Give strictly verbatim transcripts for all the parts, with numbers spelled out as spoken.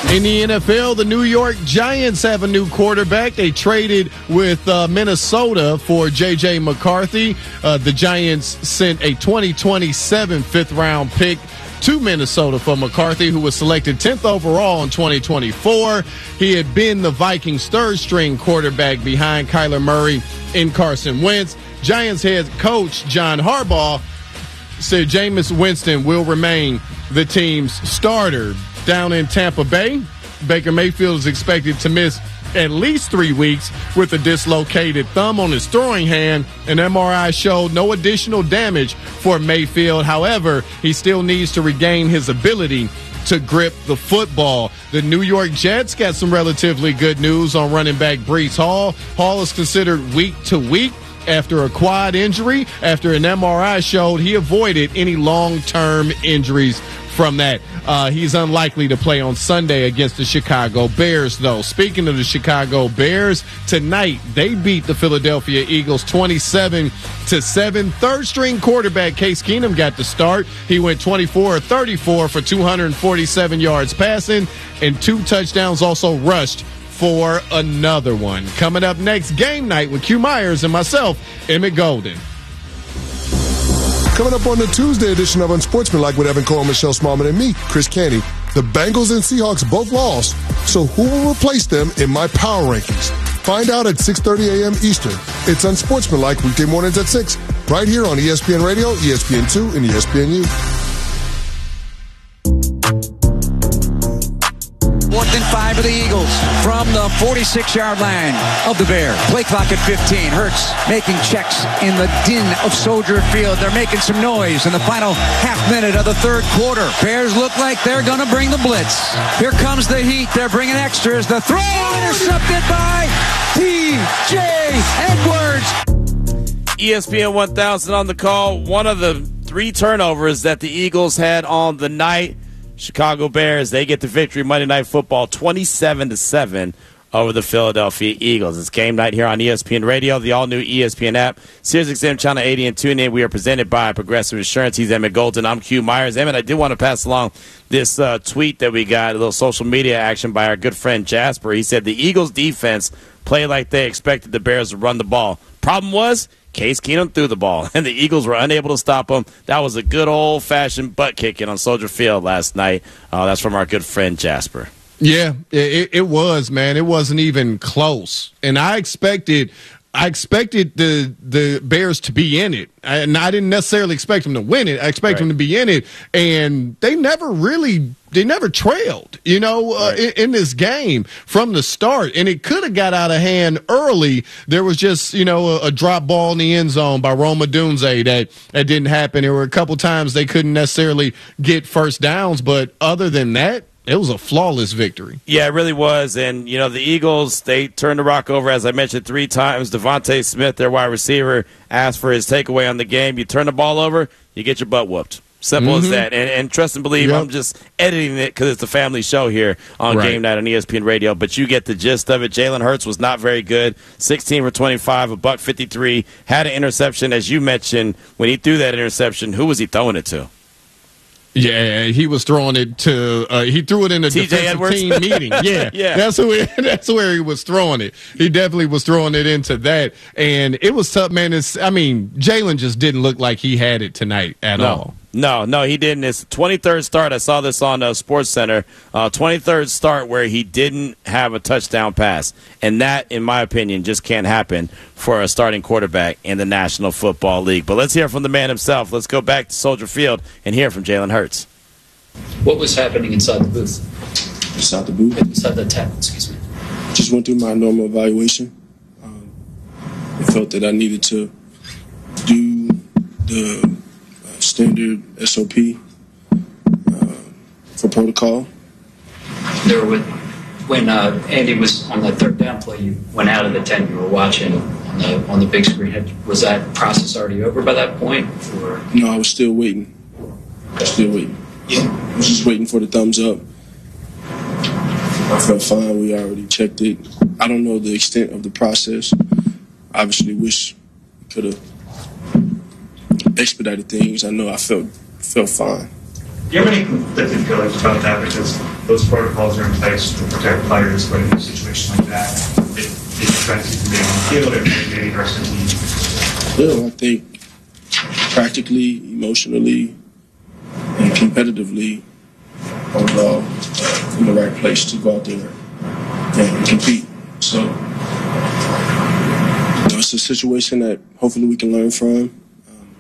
In the N F L, the New York Giants have a new quarterback. They traded with uh, Minnesota for J J McCarthy. Uh, the Giants sent a twenty twenty-seven fifth-round pick to Minnesota for McCarthy, who was selected tenth overall in twenty twenty-four. He had been the Vikings' third-string quarterback behind Kyler Murray and Carson Wentz. Giants head coach John Harbaugh said Jameis Winston will remain the team's starter. Down in Tampa Bay, Baker Mayfield is expected to miss at least three weeks with a dislocated thumb on his throwing hand. An M R I showed no additional damage for Mayfield. However, he still needs to regain his ability to grip the football. The New York Jets got some relatively good news on running back Breece Hall. Hall is considered week to week after a quad injury, after an M R I showed he avoided any long-term injuries from that. Uh, he's unlikely to play on Sunday against the Chicago Bears, though. Speaking of the Chicago Bears, tonight they beat the Philadelphia Eagles twenty-seven to seven. Third-string quarterback Case Keenum got the start. He went twenty-four of thirty-four for two hundred forty-seven yards passing and two touchdowns, also rushed for another one. Coming up next, Game Night with Q Myers and myself, Emmett Golden. Coming up on the Tuesday edition of Unsportsmanlike with Evan Cole, Michelle Smallman, and me, Chris Canty. The Bengals and Seahawks both lost, so who will replace them in my power rankings? Find out at six thirty a.m. Eastern. It's Unsportsmanlike weekday mornings at six, right here on E S P N Radio, E S P N two, and E S P N U. Fourth and five of the Eagles from the forty-six-yard line of the Bears. Play clock at fifteen. Hurts making checks in the din of Soldier Field. They're making some noise in the final half minute of the third quarter. Bears look like they're going to bring the blitz. Here comes the heat. They're bringing extras. The throw intercepted by T J Edwards. E S P N one thousand on the call. One of the three turnovers that the Eagles had on the night. Chicago Bears, they get the victory Monday Night Football twenty-seven to seven over the Philadelphia Eagles. It's Game Night here on E S P N Radio, the all-new E S P N app, Sirius X M Channel eighty, and tune in. We are presented by Progressive Insurance. He's Emmett Golden. I'm Q Myers. Emmett, I did want to pass along this uh, tweet that we got, a little social media action by our good friend Jasper. He said the Eagles defense played like they expected the Bears to run the ball. Problem was, Case Keenum threw the ball, and the Eagles were unable to stop him. That was a good old-fashioned butt-kicking on Soldier Field last night. Uh, that's from our good friend Jasper. Yeah, it, it was, man. It wasn't even close. And I expected I expected the the Bears to be in it. And I didn't necessarily expect them to win it. I expect right. them to be in it. And they never really they never trailed, you know, uh, right. in, in this game from the start. And it could have got out of hand early. There was just, you know, a, a drop ball in the end zone by Rome Odunze that, that didn't happen. There were a couple times they couldn't necessarily get first downs. But other than that, it was a flawless victory. Yeah, it really was. And, you know, the Eagles, they turned the rock over, as I mentioned, three times. Devontae Smith, their wide receiver, asked for his takeaway on the game. You turn the ball over, you get your butt whooped. Simple mm-hmm. as that. And, and trust and believe, yep. I'm just editing it because it's a family show here on right. Game Night on E S P N Radio. But you get the gist of it. Jalen Hurts was not very good. sixteen for twenty-five, a buck fifty-three. Had an interception, as you mentioned. When he threw that interception, who was he throwing it to? Yeah, he was throwing it to uh, – he threw it in a T J defensive Edwards? team meeting. Yeah, yeah. That's, who he, that's where he was throwing it. He definitely was throwing it into that. And it was tough, man. It's, I mean, Jalen just didn't look like he had it tonight at no. all. No, no, he didn't. It's twenty-third start. I saw this on uh, Sports Center. Uh, twenty-third start where he didn't have a touchdown pass. And that, in my opinion, just can't happen for a starting quarterback in the National Football League. But let's hear from the man himself. Let's go back to Soldier Field and hear from Jalen Hurts. What was happening inside the booth? Inside the booth? Inside the tent, excuse me. Just went through my normal evaluation. Um, I felt that I needed to do the uh, standard S O P uh, for protocol. There were, when uh, Andy was on the third down play, you went out of the tent, you were watching on the, on the big screen. Had, was that process already over by that point? Or? No, I was still waiting. I was still waiting. Yeah. I was just waiting for the thumbs up. I felt fine. We already checked it. I don't know the extent of the process. Obviously, wish we could have expedited things. I know I felt felt fine. Do you have any conflicting feelings about that? Because those protocols are in place to protect players, but in a situation like that, it, it prevents you from being on the field and maybe the rest of the team. Yeah, I think practically, emotionally, and competitively, overall, uh, in the right place to go out there and compete. So, you know, it's a situation that hopefully we can learn from. Um,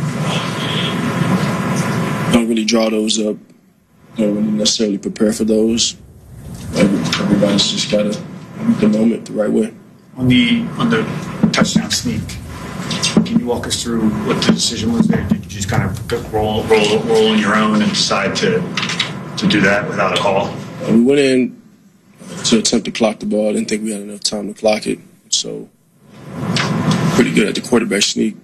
don't really draw those up. Don't really necessarily prepare for those. Everybody's just got to meet the moment the right way. On the on the touchdown sneak, can you walk us through what the decision was there? Did you just kind of roll roll roll on your own and decide to to do that without a call? Uh, we went in to attempt to clock the ball. I didn't think we had enough time to clock it. So pretty good at the quarterback sneak.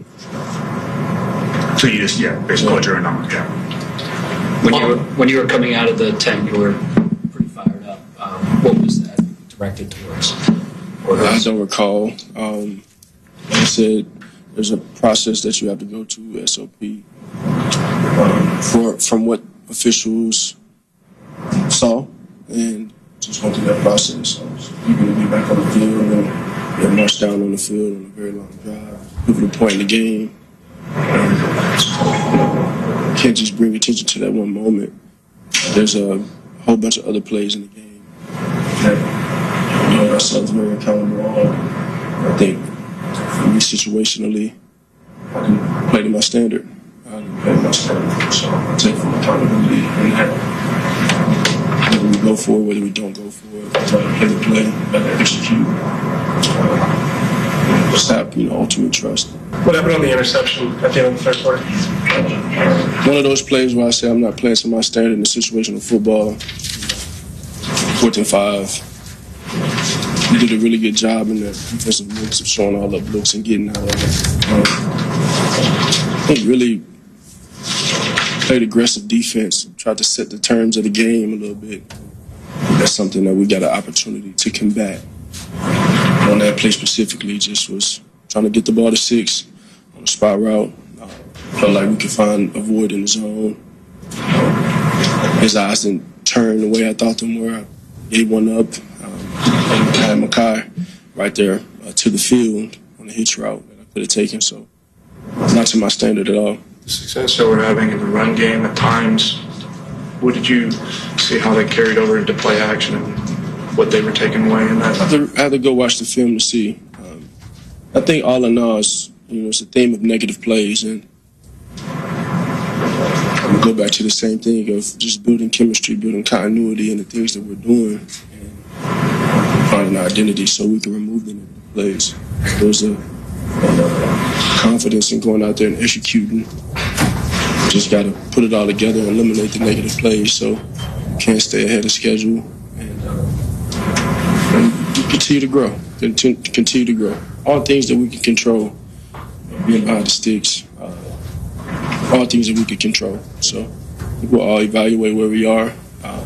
So you just yeah, basically called your own number, yeah. When you were when you were coming out of the tent, you were pretty fired up. Um, what was that directed towards? I don't recall. Um, like I said, there's a process that you have to go to, S O P, um, for from what officials saw, and just went through that process. So you're going to be back on the field, and then get marched down on the field on a very long drive, pivotal point in the game. You can't just bring attention to that one moment. There's a whole bunch of other plays in the game that we hold ourselves very accountable on. I think for me, situationally, I didn't play to my standard. I didn't play to my standard. So I take full accountability in that. Whether we go for it, whether we don't go for it, try to play the play, better execute. Just have, you know, ultimate trust. What happened on the interception at the end of the third quarter? One of those plays where I say I'm not playing to my standard in the situational football. Fourth and five. We did a really good job in the defensive looks of showing all the looks and getting out of it. Um, I think really played aggressive defense, tried to set the terms of the game a little bit. That's something that we got an opportunity to combat. On that play specifically, just was trying to get the ball to six on a spot route. Uh, felt like we could find a void in the zone. Uh, his eyes didn't turn the way I thought them were. I gave one up. Um, and had Makai right there uh, to the field on the hitch route that I could have taken. So not to my standard at all. The success that we're having in the run game at times, what did you see how that carried over into play action and what they were taking away in that? I had to, I had to go watch the film to see. Um, I think all in all, it's, you know, it's a theme of negative plays, and I'm gonna go back to the same thing of just building chemistry, building continuity in the things that we're doing, and finding our identity so we can remove the negative plays. There's a, a confidence in going out there and executing. Just got to put it all together and eliminate the negative plays so you can't stay ahead of schedule. And, uh, and continue to grow, continue, continue to grow. All things that we can control, being behind the sticks, uh, all things that we can control. So we'll all evaluate where we are uh,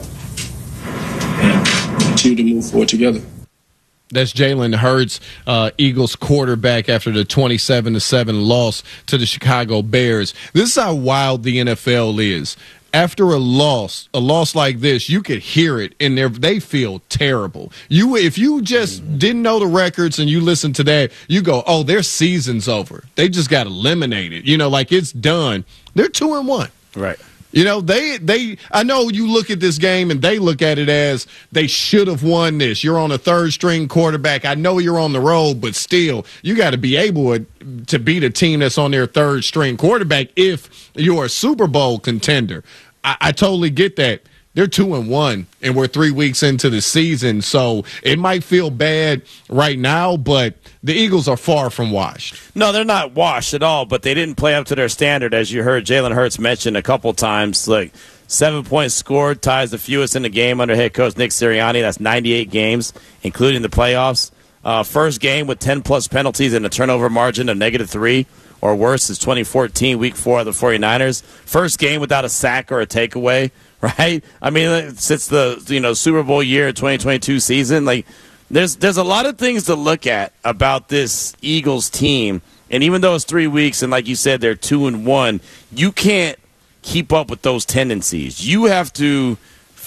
and continue to move forward together. That's Jalen Hurts, uh, Eagles quarterback, after the twenty-seven to seven loss to the Chicago Bears. This is how wild the N F L is. After a loss, a loss like this, you could hear it in their. They feel terrible. You, if you just didn't know the records and you listen to that, you go, "Oh, their season's over. They just got eliminated. You know, like it's done." They're two and one. Right. You know, they, they, I know you look at this game and they look at it as they should have won this. You're on a third string quarterback. I know you're on the road, but still, you got to be able to beat a team that's on their third string quarterback if you're a Super Bowl contender. I, I totally get that. They're two and one, and we're three weeks into the season, so it might feel bad right now, but the Eagles are far from washed. No, they're not washed at all, but they didn't play up to their standard, as you heard Jalen Hurts mention a couple times. Like seven points scored, ties the fewest in the game under head coach Nick Sirianni. That's ninety-eight games, including the playoffs. Uh, first game with ten-plus penalties and a turnover margin of negative three or worse is twenty fourteen, week four of the 49ers. First game without a sack or a takeaway. Right? I mean, since the you know Super Bowl year twenty twenty-two season, like there's there's a lot of things to look at about this Eagles team. And even though it's three weeks and like you said, they're two and one, you can't keep up with those tendencies. You have to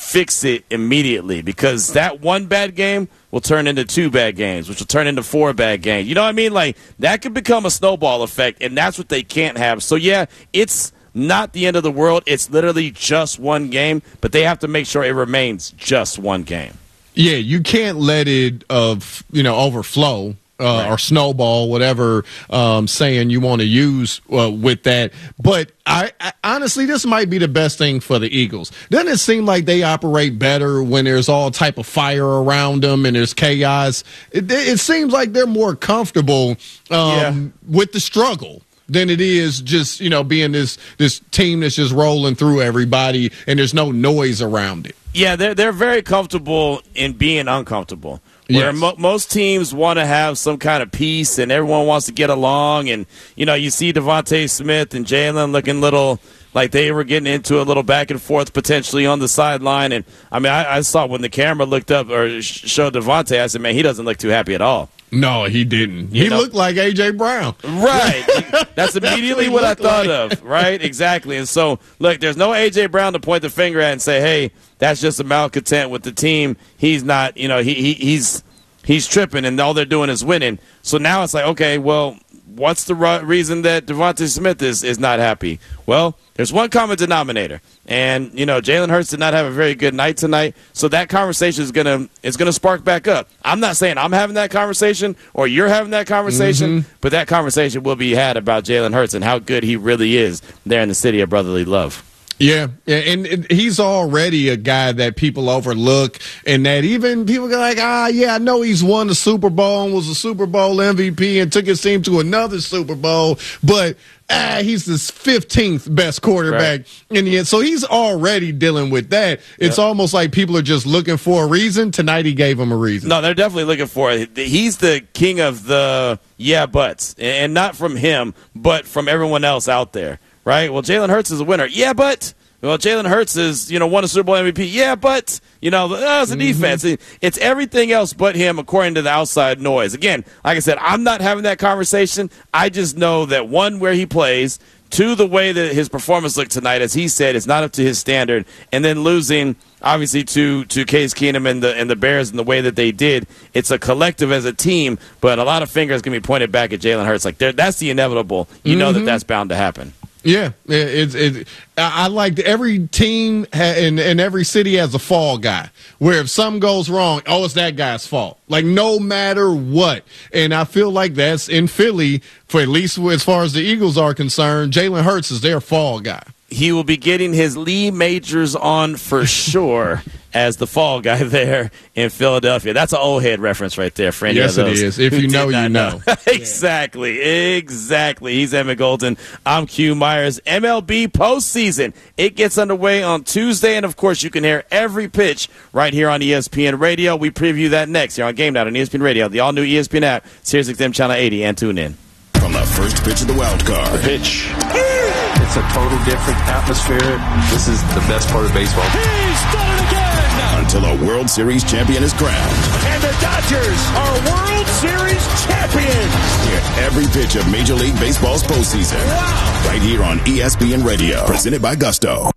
fix it immediately, because that one bad game will turn into two bad games, which will turn into four bad games. You know what I mean? Like, that could become a snowball effect, and that's what they can't have. So, yeah, it's not the end of the world. It's literally just one game, but they have to make sure it remains just one game. Yeah, you can't let it, uh, you know, overflow. Uh, right. Or snowball, whatever um, saying you want to use uh, with that. But I, I honestly, this might be the best thing for the Eagles. Doesn't it seem like they operate better when there's all type of fire around them and there's chaos? It, it seems like they're more comfortable um, yeah. with the struggle than it is just, you know, being this this team that's just rolling through everybody and there's no noise around it. Yeah, they're they're very comfortable in being uncomfortable. Where yes. mo- most teams want to have some kind of peace and everyone wants to get along. And, you know, you see Devontae Smith and Jalen looking little like they were getting into a little back and forth potentially on the sideline. And, I mean, I, I saw when the camera looked up or sh- showed Devontae, I said, man, he doesn't look too happy at all. No, he didn't. You he know? looked like A J. Brown. Right. That's immediately what, what I thought like. of, right? Exactly. And so, look, there's no A J. Brown to point the finger at and say, hey, that's just a malcontent with the team. He's not, you know, he, he he's he's tripping and all they're doing is winning. So now it's like, okay, well, what's the re- reason that Devontae Smith is, is not happy? Well, there's one common denominator. And, you know, Jalen Hurts did not have a very good night tonight, so that conversation is going to is gonna spark back up. I'm not saying I'm having that conversation or you're having that conversation, mm-hmm. but that conversation will be had about Jalen Hurts and how good he really is there in the city of brotherly love. Yeah, and he's already a guy that people overlook, and that even people go like, ah, yeah, I know he's won the Super Bowl and was a Super Bowl M V P and took his team to another Super Bowl, but ah, he's the fifteenth best quarterback right. in the end. So he's already dealing with that. It's yep. almost like people are just looking for a reason. Tonight he gave them a reason. No, they're definitely looking for it. He's the king of the yeah buts, and not from him, but from everyone else out there. Right? Well, Jalen Hurts is a winner. Yeah, but well, Jalen Hurts is, you know, won a Super Bowl M V P. Yeah, but, you know, that's a defense. Mm-hmm. It's everything else but him according to the outside noise. Again, like I said, I'm not having that conversation. I just know that, one, where he plays, two, the way that his performance looked tonight, as he said, it's not up to his standard, and then losing, obviously, to, to Case Keenum and the, and the Bears in the way that they did. It's a collective as a team, but a lot of fingers can be pointed back at Jalen Hurts. Like, that's the inevitable. You mm-hmm. know that that's bound to happen. Yeah, it's it, I like every team and and every city has a fall guy where if something goes wrong, oh, it's that guy's fault. Like no matter what, and I feel like that's in Philly for at least as far as the Eagles are concerned. Jalen Hurts is their fall guy. He will be getting his Lee Majors on for sure as the fall guy there in Philadelphia. That's an old head reference right there for any yes, of those. Yes, it is. If you know, you know. know. exactly, exactly. He's Emmett Golden. I'm Q Myers. M L B postseason. It gets underway on Tuesday, and, of course, you can hear every pitch right here on E S P N Radio. We preview that next here on Game Night on E S P N Radio, the all-new E S P N app, Sirius X M Channel eighty, and tune in. From the first pitch of the wild card. The pitch. It's a total different atmosphere. This is the best part of baseball. He's done it again! Until a World Series champion is crowned. And the Dodgers are World Series champions! Hear every pitch of Major League Baseball's postseason. Wow! Right here on E S P N Radio. Presented by Gusto.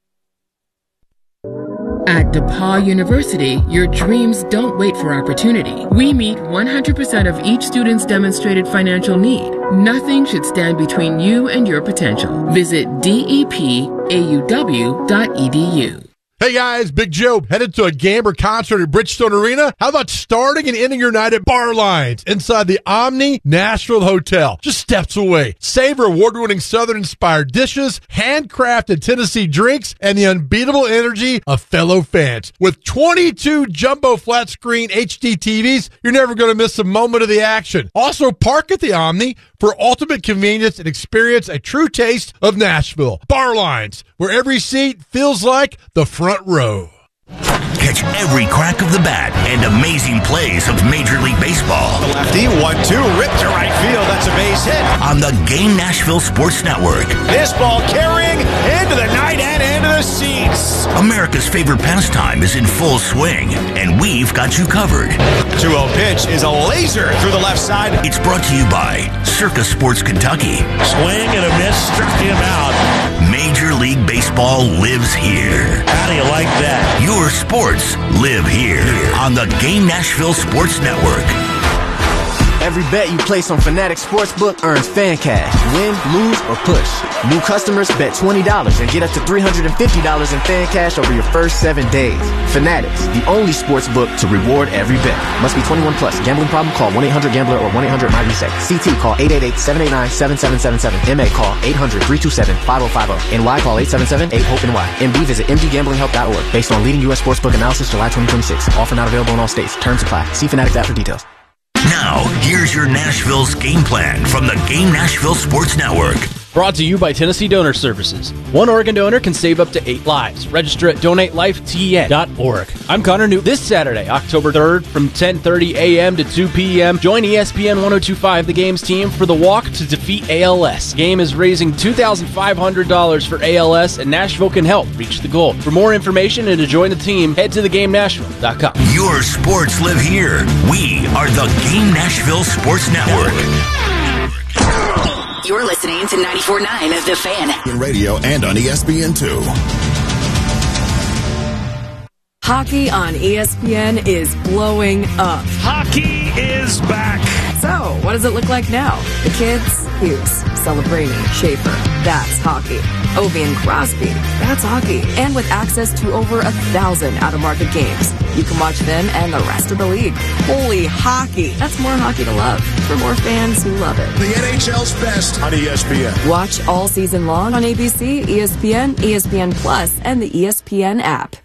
At DePaul University, your dreams don't wait for opportunity. We meet one hundred percent of each student's demonstrated financial need. Nothing should stand between you and your potential. Visit D E P A U W dot E D U. Hey guys, Big Joe, headed to a Gamber concert at Bridgestone Arena? How about starting and ending your night at Bar Lines inside the Omni Nashville Hotel, just steps away? Savor award-winning Southern-inspired dishes, handcrafted Tennessee drinks, and the unbeatable energy of fellow fans. With twenty-two jumbo flat-screen H D T Vs, you're never going to miss a moment of the action. Also, park at the Omni for ultimate convenience and experience a true taste of Nashville. Bar Lines, where every seat feels like the front row. Catch every crack of the bat and amazing plays of Major League Baseball. The lefty, one two, ripped to right field. That's a base hit. On the Game Nashville Sports Network. This ball carrying into the night and into the seats. America's favorite pastime is in full swing, and we've got you covered. two oh pitch is a laser through the left side. It's brought to you by Circus Sports Kentucky. Swing and a miss, struck him out. Major League Baseball lives here. How do you like that? Your sports live here on the Game Nashville Sports Network. Every bet you place on Fanatics Sportsbook earns fan cash. Win, lose, or push. New customers bet twenty dollars and get up to three hundred fifty dollars in fan cash over your first seven days. Fanatics, the only sportsbook to reward every bet. Must be twenty-one plus. Gambling problem? Call one eight hundred gambler or one eight hundred my reset. C T call eight eight eight, seven eight nine, seven seven seven seven. M A call eight hundred, three two seven, five oh five oh. N Y call eight seven seven, eight hope N Y. M D visit m d gambling help dot org. Based on leading U S sportsbook analysis July twenty twenty-six. Offer not available in all states. Terms apply. See Fanatics app for details. Now, here's your Nashville's game plan from the Game Nashville Sports Network. Brought to you by Tennessee Donor Services. One organ donor can save up to eight lives. Register at donate life t n dot org. I'm Connor Newt. This Saturday, October third, from ten thirty a.m. to two p.m., join E S P N ten twenty-five The Game's team for the Walk to Defeat A L S. Game is raising two thousand five hundred dollars for A L S, and Nashville can help reach the goal. For more information and to join the team, head to the game nashville dot com. Your sports live here. We are the Game Nashville Sports Network. You're listening to ninety-four point nine of The Fan. In radio and on E S P N two. Hockey on E S P N is blowing up. Hockey is back. So, what does it look like now? The kids? Hughes, Celebrini, Schaefer. That's hockey. Ovi and Crosby. That's hockey. And with access to over a thousand out-of-market games, you can watch them and the rest of the league. Holy hockey. That's more hockey to love for more fans who love it. The N H L's best on E S P N. Watch all season long on A B C, E S P N, E S P N Plus, and the E S P N app.